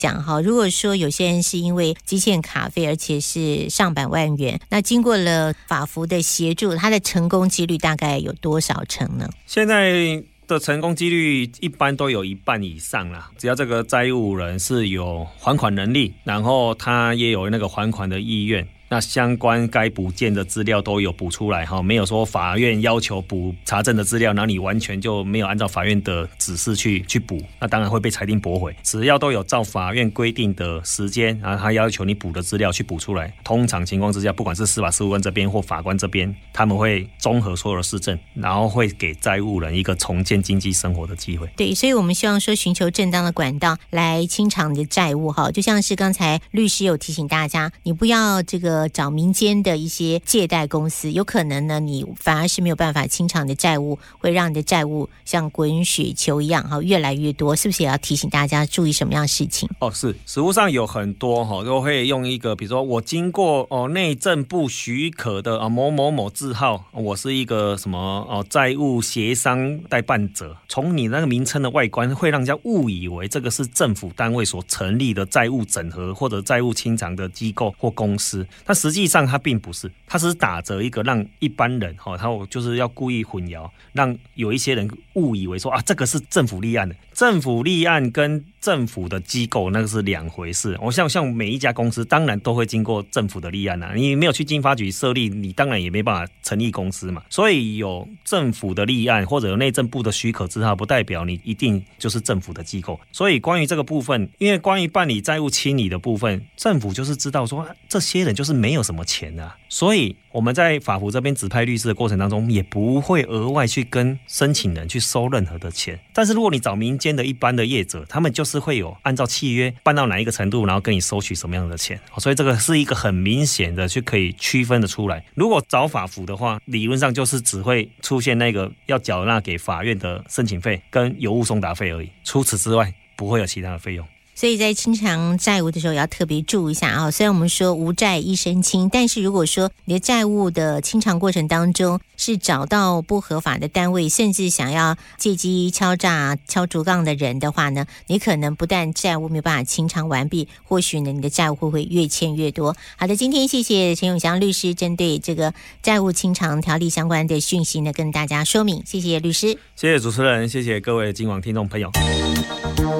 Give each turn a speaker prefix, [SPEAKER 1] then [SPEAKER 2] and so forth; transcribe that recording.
[SPEAKER 1] 讲哈，如果说有些人是因为积欠卡费，而且是上百万元，那经过了法服的协助，他的成功几率大概有多少成呢？
[SPEAKER 2] 现在的成功几率一般都有1半以上啦，只要这个债务人是有还款能力，然后他也有那个还款的意愿，那相关该补件的资料都有补出来，没有说法院要求补查证的资料，然后你完全就没有按照法院的指示去补，那当然会被裁定驳回。只要都有照法院规定的时间，然后他要求你补的资料去补出来，通常情况之下，不管是司法事务官这边或法官这边，他们会综合所有的事证，然后会给债务人一个重建经济生活的机会。
[SPEAKER 1] 对，所以我们希望说寻求正当的管道来清偿你的债务哈，就像是刚才律师有提醒大家，你不要这个找民间的一些借贷公司，有可能呢你反而是没有办法清偿你的债务，会让你的债务像滚雪球一样越来越多，是不是也要提醒大家注意什么样的事情？
[SPEAKER 2] 是，实务上有很多都会用一个，比如说我经过内政部许可的某某某字号，我是一个什么债务协商代办者，从你那个名称的外观会让人家误以为这个是政府单位所成立的债务整合或者债务清偿的机构或公司，但实际上它并不是，它只是打着一个让一般人他就是要故意混淆，让有一些人误以为说这个是政府立案的。政府立案跟政府的机构那个是两回事。像每一家公司当然都会经过政府的立案你没有去经发局设立，你当然也没办法成立公司嘛。所以有政府的立案或者有内政部的许可之后，不代表你一定就是政府的机构。所以关于这个部分，因为关于办理债务清理的部分，政府就是知道说这些人就是没有什么钱所以我们在法服这边指派律师的过程当中，也不会额外去跟申请人去收任何的钱。但是如果你找民间的一般的业者，他们就是会有按照契约办到哪一个程度，然后跟你收取什么样的钱，所以这个是一个很明显的去可以区分的出来。如果找法服的话，理论上就是只会出现那个要缴纳给法院的申请费跟邮物送达费而已，除此之外不会有其他的费用。
[SPEAKER 1] 所以在清偿债务的时候要特别注意一下虽然我们说无债一身轻，但是如果说你的债务的清偿过程当中是找到不合法的单位，甚至想要借机敲诈敲竹杠的人的话呢，你可能不但债务没有办法清偿完毕，或许呢你的债务会越欠越多。好的，今天谢谢陈永祥律师针对这个债务清偿条例相关的讯息呢跟大家说明，谢谢律师。
[SPEAKER 2] 谢谢主持人，谢谢各位今晚听众朋友。